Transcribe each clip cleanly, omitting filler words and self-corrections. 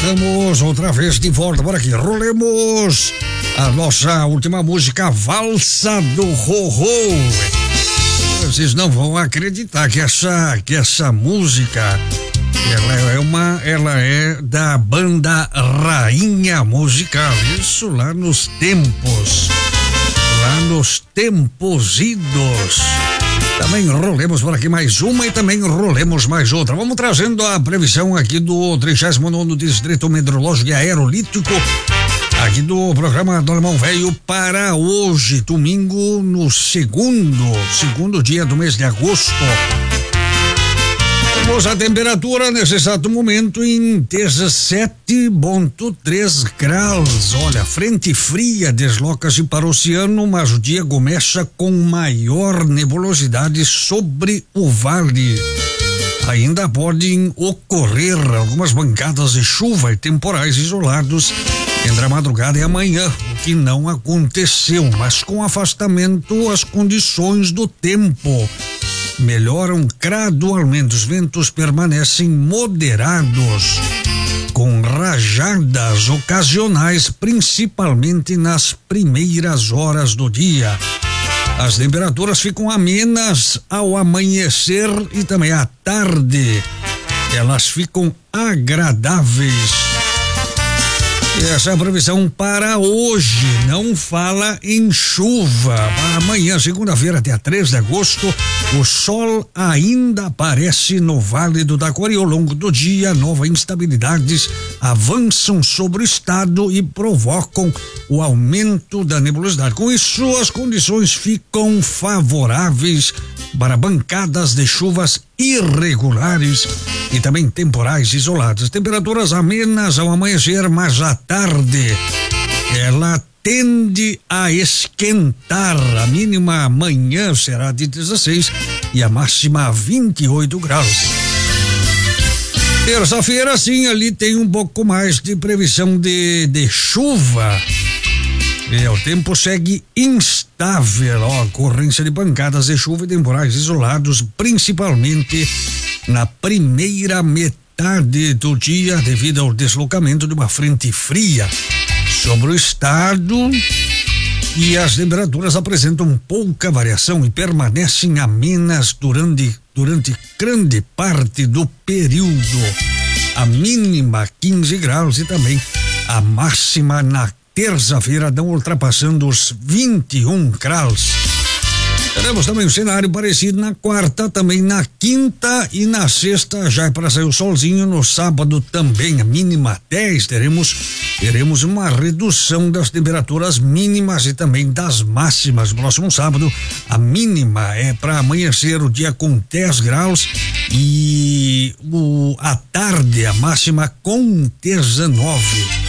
Estamos outra vez de volta por aqui. Rolemos a nossa última música, Valsa do Rorô. Vocês não vão acreditar que essa música ela é da banda Rainha Musical. Isso lá nos tempos idos. Também rolemos por aqui mais uma e também rolemos mais outra. Vamos trazendo a previsão aqui do 39º Distrito Meteorológico e Aerolítico, aqui do programa do Alemão Velho, para hoje, domingo, no segundo dia do mês de agosto. Temos a temperatura nesse exato momento em 17,3 graus. Olha, frente fria desloca-se para o oceano, mas o dia começa com maior nebulosidade sobre o vale. Ainda podem ocorrer algumas bancadas de chuva e temporais isolados entre a madrugada e amanhã, o que não aconteceu, mas com afastamento as condições do tempo melhoram gradualmente. Os ventos permanecem moderados, com rajadas ocasionais, principalmente nas primeiras horas do dia. As temperaturas ficam amenas ao amanhecer e também à tarde. Elas ficam agradáveis. Essa é a previsão para hoje, não fala em chuva. Para amanhã, segunda-feira, dia 3 de agosto, o sol ainda aparece no Vale do Taquari. Ao longo do dia, novas instabilidades avançam sobre o estado e provocam o aumento da nebulosidade. Com isso, as condições ficam favoráveis para bancadas de chuvas irregulares e também temporais isoladas. Temperaturas amenas ao amanhecer, mas à tarde ela tende a esquentar. A mínima amanhã será de 16 e a máxima 28 graus. Terça-feira, sim, ali tem um pouco mais de previsão de chuva. O tempo segue instável, a ocorrência de pancadas de chuva e temporais isolados, principalmente na primeira metade do dia, devido ao deslocamento de uma frente fria sobre o estado, e as temperaturas apresentam pouca variação e permanecem amenas durante grande parte do período. A mínima 15 graus e também a máxima na terça-feira não ultrapassando os 21 graus. Teremos também um cenário parecido na quarta, também na quinta e na sexta, já é para sair o solzinho. No sábado também a mínima 10, teremos uma redução das temperaturas mínimas e também das máximas. Próximo sábado a mínima é para amanhecer o dia com 10 graus e à tarde a máxima com 19.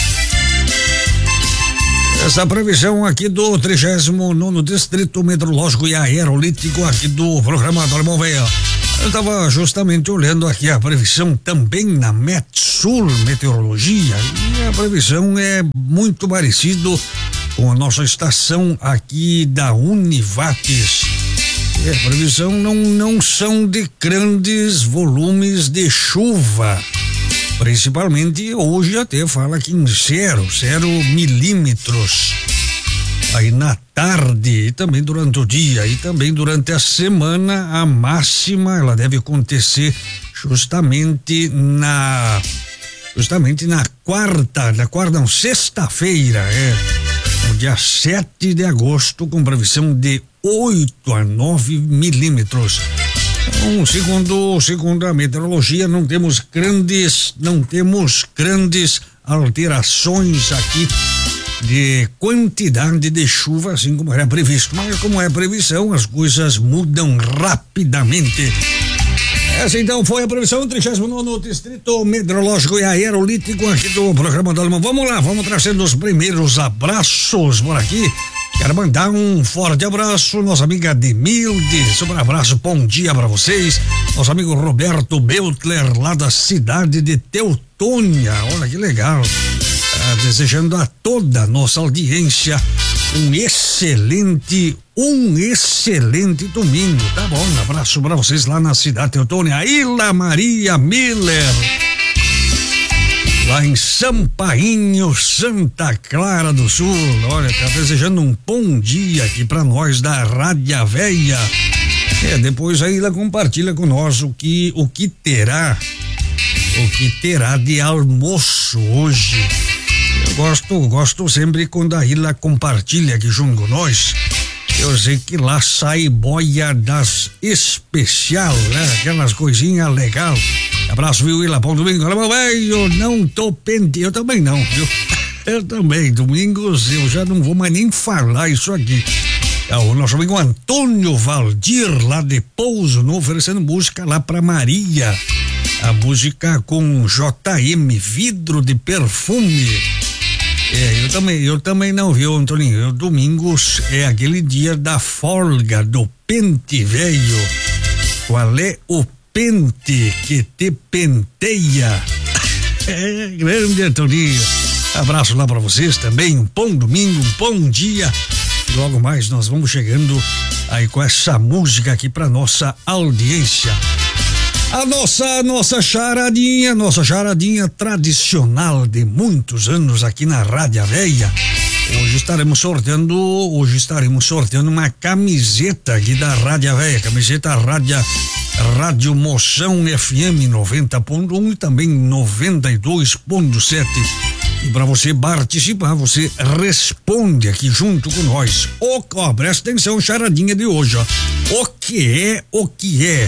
Essa previsão aqui do 39º Distrito Meteorológico e Aerolítico, aqui do programa do Alemão Velho. Eu estava justamente olhando aqui a previsão também na Metsul Meteorologia, e a previsão é muito parecido com a nossa estação aqui da Univates. A previsão não são de grandes volumes de chuva. Principalmente hoje até fala que em 0 milímetros. Aí na tarde e também durante o dia e também durante a semana, a máxima ela deve acontecer justamente na sexta-feira, no dia 7 de agosto, com previsão de 8 a 9 milímetros. Então, segundo a meteorologia, não temos grandes alterações aqui de quantidade de chuva, assim como era previsto. Mas como é previsão, as coisas mudam rapidamente. Essa então foi a previsão do 39º Distrito Meteorológico e Aerolítico aqui do programa do Alemão. Vamos lá, vamos trazendo os primeiros abraços por aqui. Quero mandar um forte abraço, nossa amiga Demilde, super abraço, bom dia para vocês. Nosso amigo Roberto Beltler, lá da cidade de Teutônia, olha que legal. Desejando a toda a nossa audiência um excelente domingo, tá bom? Um abraço para vocês lá na cidade de Teutônia. Ilha Maria Miller, lá em Sampainho, Santa Clara do Sul. Olha, tá desejando um bom dia aqui pra nós da Rádio Véia. Depois aí ela compartilha com nós o que terá de almoço hoje. Eu gosto sempre quando a Hila compartilha aqui junto com nós. Eu sei que lá sai boia das especial, né? Aquelas coisinhas legal. Abraço, viu, Hila? Bom domingo. Olha, meu velho, eu não tô penteado. Eu também não, viu? Eu também. Domingos eu já não vou mais nem falar isso aqui. O nosso amigo Antônio Valdir, lá de Pouso Novo, oferecendo música lá pra Maria. A música com JM, Vidro de Perfume. Eu também não, viu, Antoninho? Domingos é aquele dia da folga do pente velho. Qual é o pente que te penteia? Grande, Antoninho. Abraço lá pra vocês também. Um bom domingo, um bom dia. E logo mais nós vamos chegando aí com essa música aqui pra nossa audiência. A nossa charadinha tradicional de muitos anos aqui na Rádio Véia. Hoje estaremos sorteando uma camiseta aqui da Rádio Véia, camiseta Rádio Moção FM 90.1 e também 92.7. E para você participar, você responde aqui junto com nós. Presta atenção, charadinha de hoje, ó. O que é?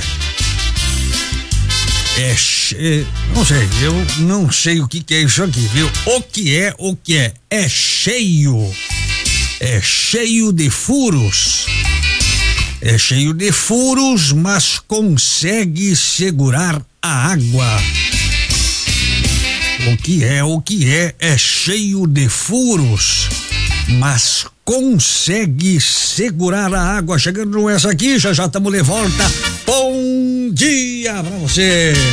Não sei, eu não sei o que é isso aqui, viu? O que é? É cheio de furos. É cheio de furos, mas consegue segurar a água. O que é? É cheio de furos, mas consegue segurar a água. Chegando essa aqui, já estamos de volta. Bom dia pra você.